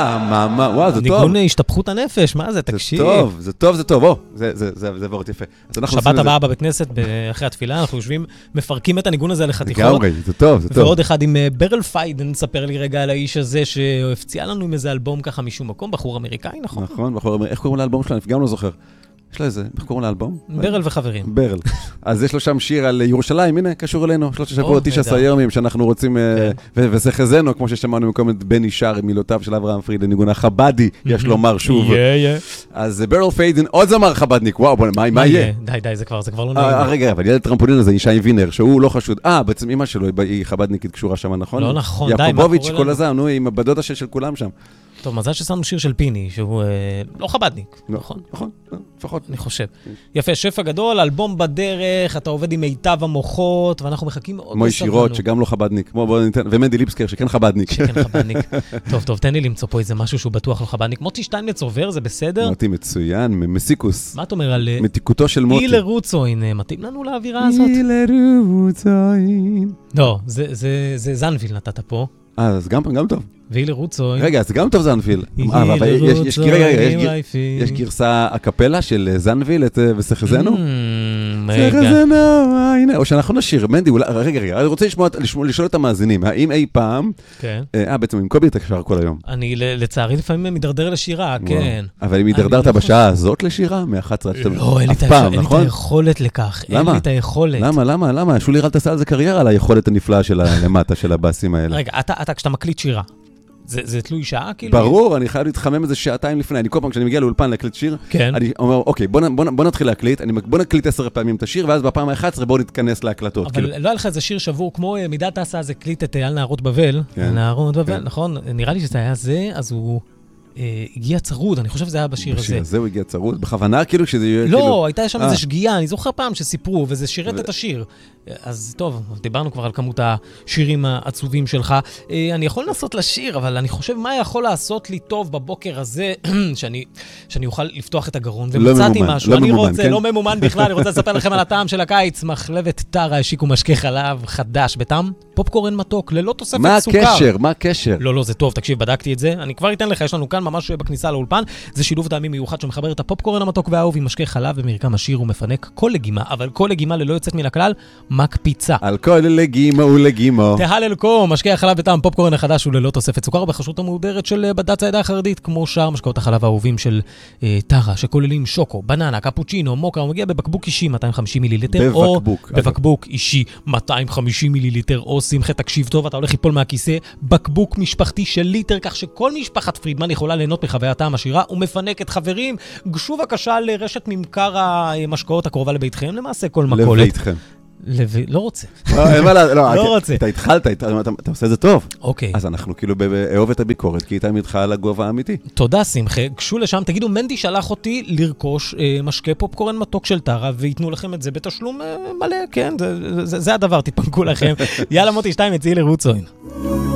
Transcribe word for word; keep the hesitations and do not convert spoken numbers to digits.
מה, מה, וואו, זה טוב. ניגון השתפכות הנפש, מה זה, תקשיב. זה טוב, זה טוב, זה טוב, או, זה וורט יפה. שבת הבאה בבית כנסת, אחרי התפילה, אנחנו יושבים, מפרקים את הניגון הזה לחתיכות. לגמרי, זה טוב, זה טוב. ועוד אחד עם ברל פיידן, נספר לי רגע על האיש הזה, שהפציע לנו עם איזה אלבום ככה משום מקום, בחור אמריקאי, נכון? נכון, בחור אמריקאי. איך קוראים לאלבום שלנו? גם לא זוכר. יש לו איזה, איך קוראים לאלבום? ברל וחברים. ברל. אז יש לו שם שיר על ירושלים, הנה, קשור אלינו, שלושה שבועות, תשע עשרה ימים, שאנחנו רוצים, וזה חזנו, כמו ששמענו מקום את בני שר, מילותיו של אברהם פריד, לניגון החבדי, יש לומר שוב. אז ברל פיידן, עוד זמר חבדניק, וואו, מה יהיה? די, די, זה כבר, זה כבר לא נעים. רגע, אבל ילד טרמפולין הזה, ישי וינר, שהוא לא חשוד. אה, בעצם אמא שלו היא חבדניקית קשורה שם, נכון? לא נכון, די, יעקובוביץ' כל הזה, נו, עם הבדודה של כולם שם. טוב, מזל ששמנו שיר של פיני, שהוא לא חבדניק, נכון? נכון, לפחות. אני חושב. יפה, שפע גדול, אלבום בדרך, אתה עובד עם מיטב המוחות, ואנחנו מחכים מאוד בסבלנות. כמו ישירות, שגם לא חבדניק, ומנדי ליבסקר, שכן חבדניק. שכן חבדניק. טוב, טוב, תן לי למצוא פה איזה משהו שהוא בטוח לא חבדניק. מוטי שטיינמץ עובר, זה בסדר? מוטי מצוין, מסיקוס. מה אתה אומר על... מתיקותו של מוטי. אילר רוצוין, מתאים לנו לאווירה הזאת? אילר רוצוין. לא, זה זנביל נתת פה. אה, אז גם טוב. ואילר רוצוין. רגע, זה גם טוב זנביל. יש גרסה הקפלה של זנביל וסחזנו? סחזנו, הנה, או שאנחנו נשיר. מנדי, רגע, רגע, אני רוצה לשאול את המאזינים, האם אי פעם, אה, בעצם עם קובי אתה קשר כל היום. אני לצערי לפעמים מדרדר לשירה, כן. אבל אם מדרדרת בשעה הזאת לשירה, מ-אחת עשרה עד לא, אין לי את היכולת לכך. אין לי את היכולת. למה, למה, למה? שולי רל תעשה על זה קריירה, על היכולת הנפלאה של למטה, של הבאסים האלה. רגע, אתה, כשאתה מקליט שירה, זה תלוי שעה, כאילו? ברור, אני חייב להתחמם איזה שעתיים לפני. אני כל פעם, כשאני מגיע לאולפן להקליט שיר, אני אומר, אוקיי, בוא נתחיל להקליט, בוא נקליט עשר פעמים את השיר, ואז בפעם ה-אחת עשרה בוא נתכנס להקלטות. אבל לא היה לך איזה שיר שבור, כמו מידת תעשה, אז הקליט את על נערות בבל, על נערות בבל, נכון? נראה לי שזה היה זה, אז הוא הגיע צרוד, אני חושב שזה היה בשיר הזה. בשיר הזה הוא הגיע צרוד? בכוונה כאילו שזה יהיה כאילו... לא, הייתה שם איזו שגיאה, אני זוכר פעם שסיפרו, וזה שירת את השיר. אז טוב, דיברנו כבר על כמות השירים העצובים שלך. אני יכול לנסות לשיר, אבל אני חושב מה יכול לעשות לי טוב בבוקר הזה, שאני, שאני אוכל לפתוח את הגרון, ומצאתי משהו. לא אני ממומן, רוצה, כן? לא ממומן בכלל, אני רוצה לספר לכם על הטעם של הקיץ. מחלבת טרה השיקו משקה חלב חדש בטעם פופקורן מתוק, ללא תוספת מה סוכר. מה הקשר? מה הקשר? לא, לא, זה טוב, תקשיב, בדקתי את זה. אני כבר אתן לך, יש לנו כאן ממש בכניסה לאולפן. זה שילוב טעמים מיוחד שמחבר את הפופקורן המתוק והאהוב עם משקה חלב ומרקם עשיר ומפנק כל לגימה, אבל כל לגימה ללא יוצאת מן הכלל, מקפיצה. על כל לגימה ולגימו. תהלל כה, משקה החלב בטעם פופקורן החדש הוא ללא תוספת סוכר בחשות המהודרת של בד"ץ העדה החרדית, כמו שאר משקאות החלב האהובים של אה, טרה, שכוללים שוקו, בננה, קפוצ'ינו, מוקה, הוא מגיע בבקבוק אישי מאתיים וחמישים מיליליטר, בבקבוק, או בבקבוק אישי מאתיים וחמישים מיליליטר, או שמחה, תקשיב טוב, אתה הולך ליפול מהכיסא, בקבוק משפחתי של ליטר, כך שכל משפחת פרידמן יכולה ליהנות מחווייתה המשאירה ומפנקת. חברים, גשו בבקשה לרשת ממכר המשקאות הקרובה לביתכם, למעשה כל מכולת. לביתכם. לא רוצה. לא רוצה. אתה התחלת, אתה עושה את זה טוב. אוקיי. אז אנחנו כאילו באהוב את הביקורת, כי איתם איתך על הגובה האמיתי. תודה, שמחה. גשו לשם, תגידו, מנדי שלח אותי לרכוש משקה פופקורן מתוק של טרה, ויתנו לכם את זה בתשלום מלא, כן, זה הדבר, תתפנקו לכם. יאללה מוטי שתיים, אצלי לרוצוין.